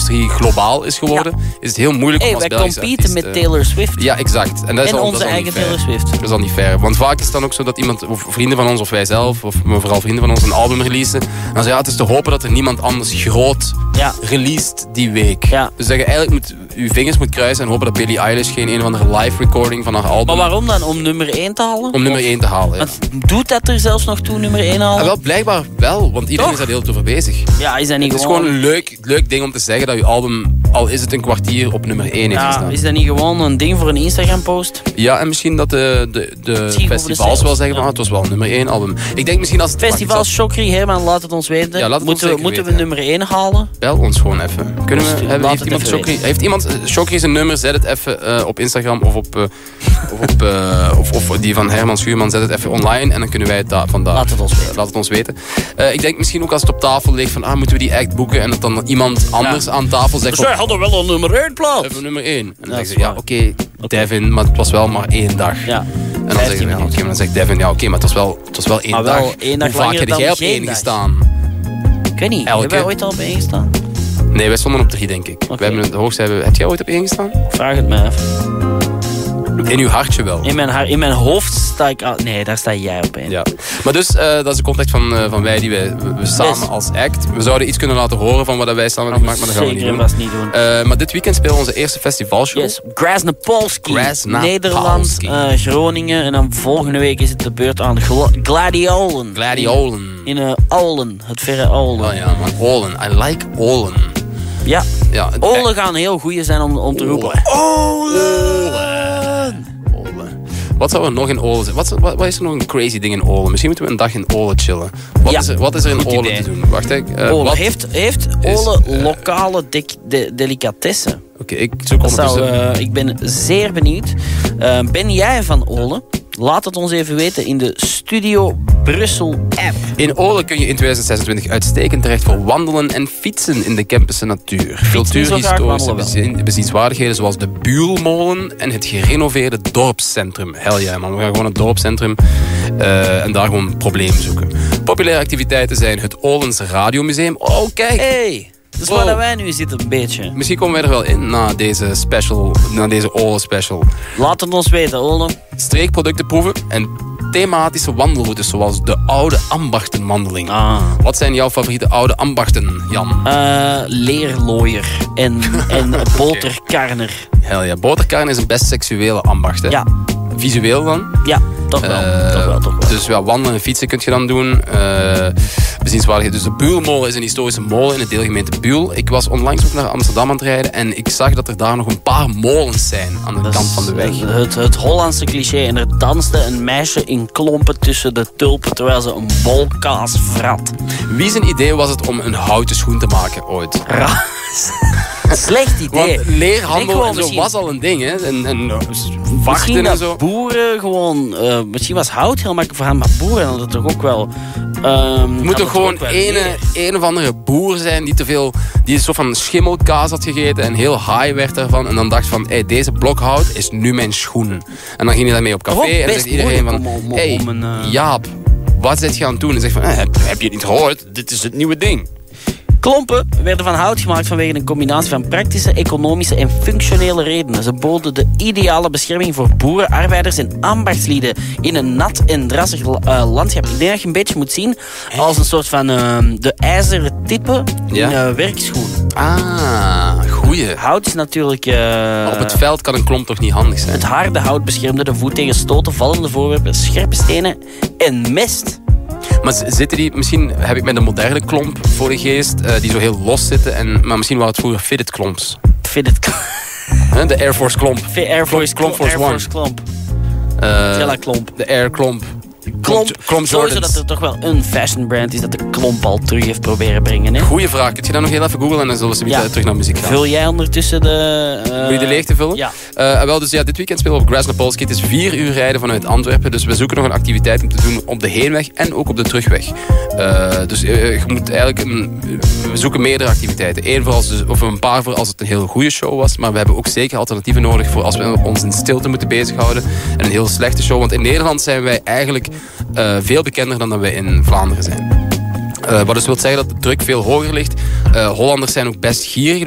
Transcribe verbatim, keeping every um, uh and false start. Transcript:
muziekindustrie globaal is geworden, ja. is het heel moeilijk hey, om als wij Belgische competen met Taylor Swift. Ja, exact. En, dat is en al, onze dat is eigen Taylor Swift. Dat is al niet fair. Want vaak is het dan ook zo dat iemand, of vrienden van ons, of wij zelf, of vooral vrienden van ons, een album releasen. En dan zeggen ja, het is te hopen dat er niemand anders groot ja. released die week. Ja. Dus dat je eigenlijk moet, je vingers moet kruisen en hopen dat Billie Eilish geen een of andere live recording van haar album... Maar waarom dan? Om nummer één te halen? Om nummer één te halen, ja. Doet dat er zelfs nog toe, nummer één halen? Ja, wel, blijkbaar wel, want iedereen Toch? is daar heel over bezig. Ja, is dat niet het gewoon... is gewoon een leuk, leuk ding om te zeggen dat je album, al is het een kwartier, op nummer één heeft ja, gestaan. Is dat niet gewoon een ding voor een Instagram-post? Ja, en misschien dat de, de, de festivals wel zeggen van ah, het was wel een nummer één album. Ik denk misschien als het... Festivals, Chokri, Herman, laat het ons weten. Ja, laat het moeten ons we, moeten weten, we nummer één halen? Bel ons gewoon even. Kunnen we, dus, hebben, heeft, iemand Chokri, heeft iemand Chokri zijn nummer? Zet het even uh, op Instagram of op, uh, of, op uh, of, of die van Herman Schuurman. Zet het even online en dan kunnen wij het daar vandaag. Laat het ons weten. Laat het ons weten. Uh, ik denk misschien ook als het op tafel ligt van ah, moeten we die act boeken en dat dan iemand anders ja. aan tafel zegt. Zij hadden wel een nummer één plaats. Even nummer één. En dan zeggen ze ja oké, okay, okay. Devin, maar het was wel maar één dag. Ja. En dan, zeggen, ja, okay, dan zegt Devin, ja oké, okay, maar het was wel, het was wel één maar dag. Wel één dag. Hoe vaak heb jij op één dag. gestaan? Ik weet niet, hebben wij ooit al op één gestaan? Nee, wij stonden op drie, denk ik. Okay. We hebben het hoogste hebben... Heb jij ooit op één gestaan? Vraag het me even. In uw hartje wel. In mijn, haar, in mijn hoofd sta ik... Ah, nee, daar sta jij op één. Ja. Maar dus, uh, dat is de context van, uh, van wij die wij we, we samen yes. als act. We zouden iets kunnen laten horen van wat wij samen hebben gemaakt, maar dat gaan we niet doen. Was niet doen. Uh, maar dit weekend spelen we onze eerste festivalshow. Yes. Krasnopolski. Nederland, uh, Groningen. En dan volgende week is het de beurt aan Gla Gladiolen. Gladiolen. In uh, Olen, het verre Olen. Oh ja, man. Olen. I like Olen. Ja. ja Olen gaan heel goeie zijn om, om te roepen. Olen! Wat zou er nog in Olen zijn? Wat, wat, wat is er nog een crazy ding in Olen? Misschien moeten we een dag in Olen chillen. Wat, ja, is, er, wat is er in Olen idee. te doen? Wacht, hè. Uh, Olen. Wat Heeft, heeft Olen uh, lokale de, de, delicatessen? Oké, okay, ik zoek ondertussen. Uh, ik ben zeer benieuwd. Uh, ben jij van Olen? Laat het ons even weten in de Studio Brussel app. In Olen kun je in twintig zesentwintig uitstekend terecht voor wandelen en fietsen in de Kempense natuur. Cultuurhistorische bezien, bezienswaardigheden zoals de Buulmolen en het gerenoveerde dorpscentrum. Hell ja, man. We gaan gewoon het dorpscentrum uh, en daar gewoon problemen zoeken. Populaire activiteiten zijn het Olens Radiomuseum. Oh, kijk! Hey. Dat is waar oh. wij nu zitten, een beetje. Misschien komen wij er wel in na deze special, na deze Olen special. Laat het ons weten, Olen. Streekproducten proeven en thematische wandelroutes zoals de oude ambachtenwandeling. Ah. Wat zijn jouw favoriete oude ambachten, Jan? Uh, leerlooier en, en boterkarner. Hell ja, boterkarner is een best seksuele ambacht, hè? Ja. Visueel dan? Ja, toch wel. Uh, toch wel, toch wel. Dus ja, wandelen en fietsen kun je dan doen. Uh, bezienswaardigheid. Dus de Buulmolen is een historische molen in de deelgemeente Buul. Ik was onlangs ook naar Amsterdam aan het rijden en ik zag dat er daar nog een paar molens zijn aan de dat kant van de weg. Het, het, het Hollandse cliché. En er danste een meisje in klompen tussen de tulpen terwijl ze een bol kaas vrat. Wie zijn idee was het om een houten schoen te maken ooit? Ra Slecht idee. Want leerhandel en zo misschien... was al een ding, hè? En, en wachten en zo. Boeren gewoon... Uh, misschien was hout heel makkelijk voor hen, maar boeren hadden toch ook wel... Um, moet toch gewoon een, een of andere boer zijn die te veel... die een soort van schimmelkaas had gegeten en heel high werd daarvan. En dan dacht van, hey, deze blok hout is nu mijn schoen. En dan ging hij daarmee op café en dan zegt iedereen van... Hé, hey, uh... Jaap, wat zit je aan het doen? En zegt van, eh, heb, heb je het niet gehoord? Dit is het nieuwe ding. Klompen werden van hout gemaakt vanwege een combinatie van praktische, economische en functionele redenen. Ze boden de ideale bescherming voor boeren, arbeiders en ambachtslieden in een nat en drassig uh, landschap. Ik denk dat je een beetje moet zien als een soort van uh, de ijzeren tippen ja? in uh, werkschoen. Ah, goeie. Hout is natuurlijk... Uh, op het veld kan een klomp toch niet handig zijn? Het harde hout beschermde de voet tegen stoten, vallende voorwerpen, scherpe stenen en mest. Maar zitten die, misschien heb ik met een moderne klomp voor de geest, uh, die zo heel los zitten, en, maar misschien waren het vroeger fitted klomps. Fitted klomp. Huh? De Air Force klomp. Air Force klomp. Force Air Force klomp. Uh, klomp. De Air klomp. Klomp, klomp sowieso dat er toch wel een fashion brand is dat de klomp al terug heeft proberen brengen. Hè? Goeie vraag. Kun je dat nog heel even googlen en dan zullen we ja. terug naar muziek gaan. Vul jij ondertussen de... Uh... Moet je de leegte vullen? Ja. Uh, wel, dus ja, dit weekend spelen we op Krasnopolski. Het is vier uur rijden vanuit Antwerpen. Dus we zoeken nog een activiteit om te doen op de heenweg en ook op de terugweg. Uh, dus uh, je moet eigenlijk een, we zoeken meerdere activiteiten. Eén voor als, of een paar voor als het een heel goede show was. Maar we hebben ook zeker alternatieven nodig voor als we ons in stilte moeten bezighouden. En een heel slechte show. Want in Nederland zijn wij eigenlijk uh, veel bekender dan dat wij in Vlaanderen zijn. Uh, wat dus wil zeggen dat de druk veel hoger ligt. Uh, Hollanders zijn ook best gierig.